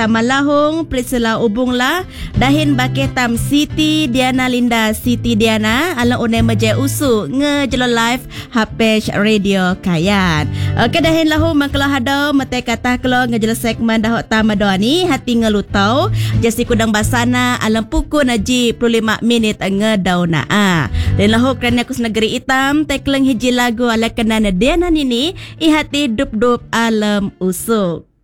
tamalahong prisila ubunglah dahin bakeh tam Siti Diana Linda Siti Diana alang unai majai usu ngejelo live HP radio kayan. Okey dahin lahu mangkelo hadau mate kata kelo ngejelo segmen dahok tamadoni hati ngelutau jasi kudang basana alam pukul naji 25 minit ngedau naa. Dan lahu kerana kus negeri hitam tekleng hiji lagu ala kenana Diana nini ihati dup-dup alam usuk.